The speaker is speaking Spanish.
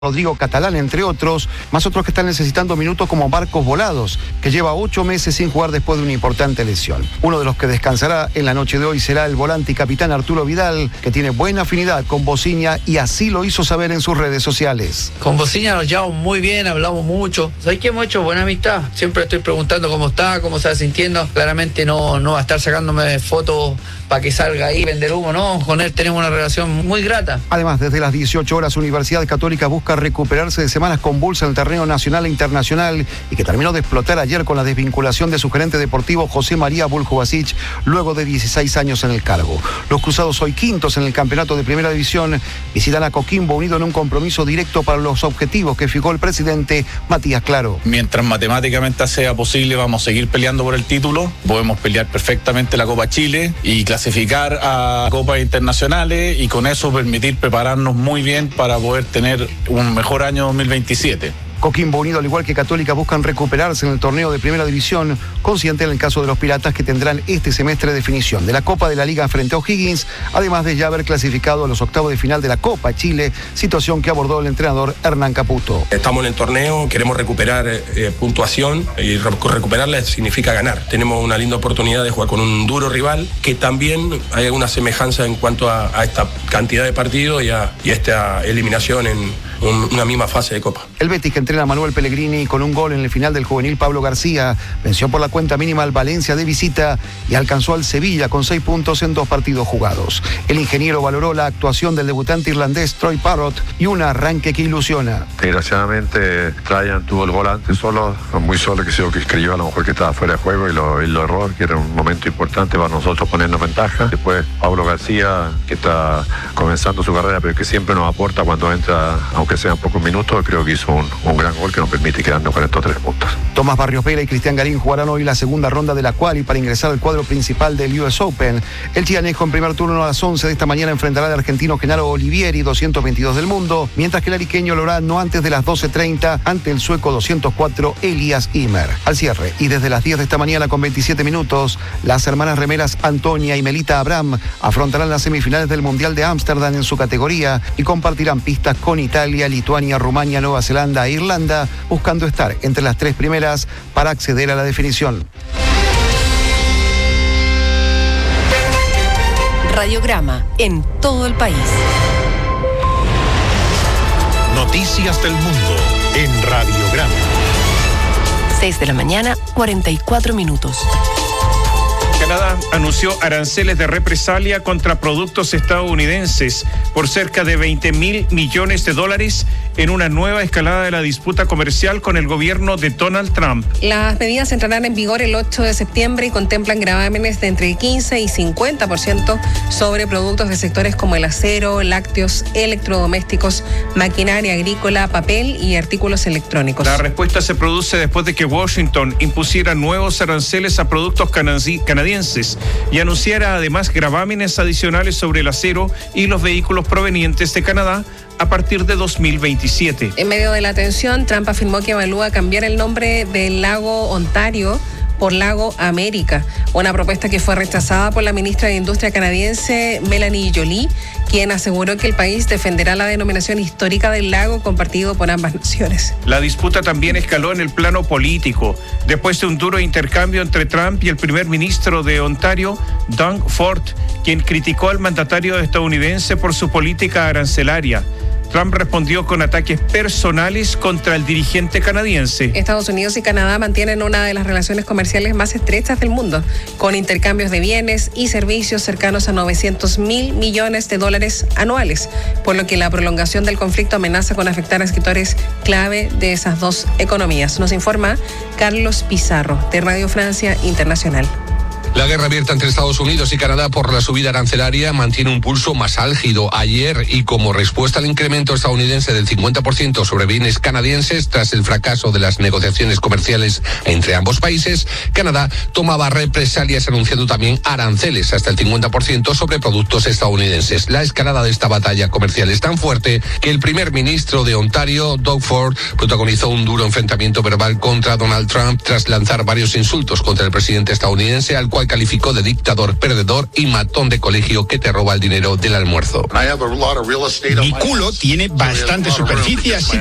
Rodrigo Catalán, entre otros, más otros que están necesitando minutos como Marcos Volados, que lleva 8 meses sin jugar después de una importante lesión. Uno de los que descansará en la noche de hoy será el volante y capitán Arturo Vidal, que tiene buena afinidad con Bociña y así lo hizo saber en sus redes sociales. Con Bociña nos llevamos muy bien, hablamos mucho. ¿Sabes que hemos hecho buena amistad? Siempre estoy preguntando cómo está, cómo se está sintiendo. Claramente no va a estar sacándome fotos para que salga ahí, vender humo, no. Con él tenemos una relación muy grata. Además, desde las 18 horas, Universidad Católica busca recuperarse de semanas convulsas en el terreno nacional e internacional y que terminó de explotar ayer con la desvinculación de su gerente deportivo José María Buljubasic luego de 16 años en el cargo. Los cruzados, hoy quintos en el campeonato de Primera División, visitan a Coquimbo unido en un compromiso directo para los objetivos que fijó el presidente Matías Claro. Mientras matemáticamente sea posible, vamos a seguir peleando por el título. Podemos pelear perfectamente la Copa Chile y clasificar a copas internacionales y con eso permitir prepararnos muy bien para poder tener un mejor año 2027. Coquimbo Unido, al igual que Católica, buscan recuperarse en el torneo de Primera División, consciente en el caso de los Piratas que tendrán este semestre definición de la Copa de la Liga frente a O'Higgins, además de ya haber clasificado a los octavos de final de la Copa Chile, situación que abordó el entrenador Hernán Caputo. Estamos en el torneo, queremos recuperar puntuación y recuperarla significa ganar. Tenemos una linda oportunidad de jugar con un duro rival que también hay alguna semejanza en cuanto a esta cantidad de partidos y a esta eliminación en una misma fase de Copa. El Betis, que entrena a Manuel Pellegrini con un gol en el final del juvenil Pablo García, venció por la cuenta mínima al Valencia de visita y alcanzó al Sevilla con 6 puntos en 2 partidos jugados. El ingeniero valoró la actuación del debutante irlandés Troy Parrott y un arranque que ilusiona. Desgraciadamente Ryan tuvo el volante solo, muy solo, que creyó a lo mejor que estaba fuera de juego y lo erró, que era un momento importante para nosotros ponernos ventaja. Después Pablo García, que está comenzando su carrera, pero que siempre nos aporta cuando entra, aunque sean pocos minutos, creo que hizo un gran gol que nos permite quedarnos con estos 3 puntos. Tomás Barrios Vela y Cristian Garín jugarán hoy la segunda ronda de la quali para ingresar al cuadro principal del US Open. El chianejo en primer turno a las 11 de esta mañana enfrentará al argentino Genaro Olivieri, 222 del mundo, mientras que el ariqueño lo hará no antes de las 12:30 ante el sueco 204 Elias Ymer. Al cierre, y desde las 10 de esta mañana con 27 minutos, las hermanas remeras Antonia y Melita Abraham afrontarán las semifinales del Mundial de Ámsterdam en su categoría y compartirán pistas con Italia, Lituania, Rumania, Nueva Zelanda e Irlanda, buscando estar entre las 3 primeras para acceder a la definición. Radiograma en todo el país. Noticias del mundo en Radiograma. 6 de la mañana, 44 minutos. Canadá anunció aranceles de represalia contra productos estadounidenses por cerca de $20,000 millones en una nueva escalada de la disputa comercial con el gobierno de Donald Trump. Las medidas entrarán en vigor el 8 de septiembre y contemplan gravámenes de entre 15 y 50% sobre productos de sectores como el acero, lácteos, electrodomésticos, maquinaria agrícola, papel y artículos electrónicos. La respuesta se produce después de que Washington impusiera nuevos aranceles a productos canadienses y anunciara además gravámenes adicionales sobre el acero y los vehículos provenientes de Canadá a partir de 2027. En medio de la tensión, Trump afirmó que evalúa cambiar el nombre del lago Ontario por Lago América, una propuesta que fue rechazada por la ministra de Industria canadiense Melanie Joly, quien aseguró que el país defenderá la denominación histórica del lago compartido por ambas naciones. La disputa también escaló en el plano político, después de un duro intercambio entre Trump y el primer ministro de Ontario, Doug Ford, quien criticó al mandatario estadounidense por su política arancelaria. Trump respondió con ataques personales contra el dirigente canadiense. Estados Unidos y Canadá mantienen una de las relaciones comerciales más estrechas del mundo, con intercambios de bienes y servicios cercanos a $900,000 millones anuales, por lo que la prolongación del conflicto amenaza con afectar a sectores clave de esas dos economías. Nos informa Carlos Pizarro, de Radio Francia Internacional. La guerra abierta entre Estados Unidos y Canadá por la subida arancelaria mantiene un pulso más álgido. Ayer, y como respuesta al incremento estadounidense del 50% sobre bienes canadienses tras el fracaso de las negociaciones comerciales entre ambos países, Canadá tomaba represalias anunciando también aranceles hasta el 50% sobre productos estadounidenses. La escalada de esta batalla comercial es tan fuerte que el primer ministro de Ontario, Doug Ford, protagonizó un duro enfrentamiento verbal contra Donald Trump tras lanzar varios insultos contra el presidente estadounidense, al cual cual calificó de dictador, perdedor y matón de colegio que te roba el dinero del almuerzo. Mi culo tiene bastante superficie, así